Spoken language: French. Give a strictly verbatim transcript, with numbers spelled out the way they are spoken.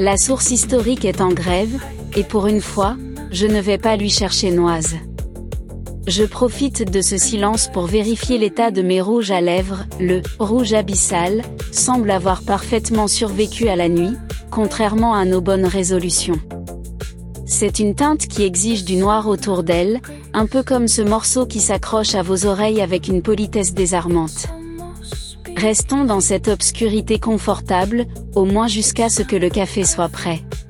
La source historique est en grève, et pour une fois, je ne vais pas lui chercher noise. Je profite de ce silence pour vérifier l'état de mes rouges à lèvres. Le « rouge abyssal » semble avoir parfaitement survécu à la nuit, contrairement à nos bonnes résolutions. C'est une teinte qui exige du noir autour d'elle, un peu comme ce morceau qui s'accroche à vos oreilles avec une politesse désarmante. Restons dans cette obscurité confortable, au moins jusqu'à ce que le café soit prêt.